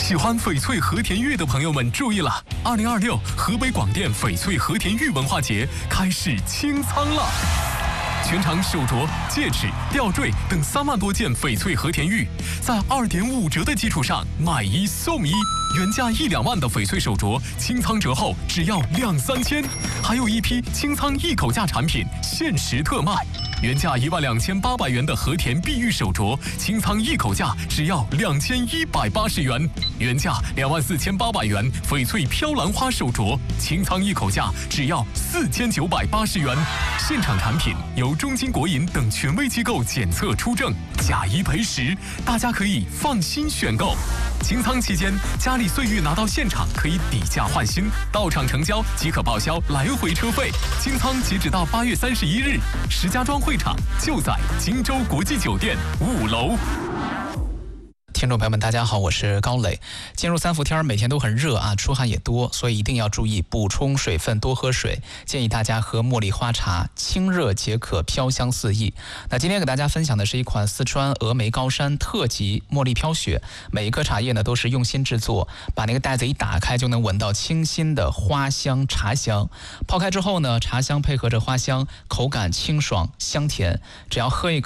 喜欢翡翠和田玉的朋友们注意了，2026河北广电翡翠和田玉文化节开始清仓了。全场手镯、戒指、吊坠等3万多件翡翠和田玉，在2.5折的基础上买1送1，原价1-2万的翡翠手镯，清仓折后只要2-3千，还有一批清仓一口价产品限时特卖。原价12800元的和田碧玉手镯，清仓一口价只要2180元；原价24800元翡翠飘兰花手镯，清仓一口价只要4980元。现场产品由中金国银等权威机构检测出证，假一赔10，大家可以放心选购。清仓期间，嘉里岁玉拿到现场可以抵价换新，到场成交即可报销来回车费。清仓截止到8月31日，石家庄会场就在荆州国际酒店5楼。 听众朋友们，大家好，我是高磊。进入3伏天，每天都很热啊，出汗也多，所以一定要注意补充水分，多喝水。建议大家喝茉莉花茶，清热解渴，飘香四溢。那今天给大家分享的是一款四川峨眉高山特级茉莉飘雪，每一颗茶叶呢都是用心制作，把那个袋子一打开就能闻到清新的花香茶香。泡开之后呢，茶香配合着花香，口感清爽香甜，只要喝一口